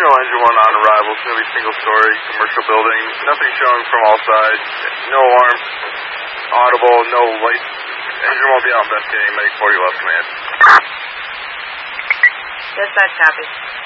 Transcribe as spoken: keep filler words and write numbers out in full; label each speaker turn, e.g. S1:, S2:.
S1: Additional engine one on arrival. It's going to be single story, commercial building. Nothing showing from all sides. No alarms audible, no lights. Engine won't be out investigating. Medic forty left command.
S2: Dispatch copy.